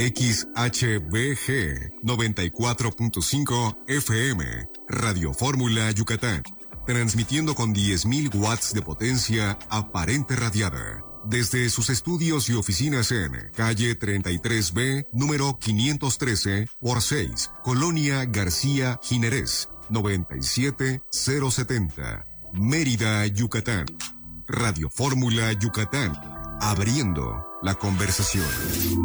XHBG 94.5 FM, Radio Fórmula Yucatán, transmitiendo con 10.000 watts de potencia aparente radiada. Desde sus estudios y oficinas en calle 33B, número 513 por 6, Colonia García Ginerés, 97070, Mérida, Yucatán. Radio Fórmula Yucatán, abriendo la conversación.